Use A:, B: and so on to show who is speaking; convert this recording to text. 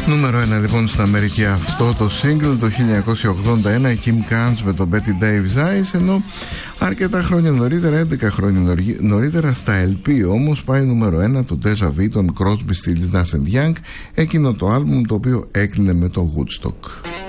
A: Νούμερο 1 λοιπόν στην Αμερική αυτό το single το 1981, η Kim Carnes με το Betty Davis Eyes, ενώ αρκετά χρόνια νωρίτερα, 11 χρόνια νωρίτερα, στα LP όμως πάει νούμερο 1 το Deja Vu των Crosby, Stills, Nash & Young, εκείνο το άλμπουμ το οποίο έκλεινε με το Woodstock.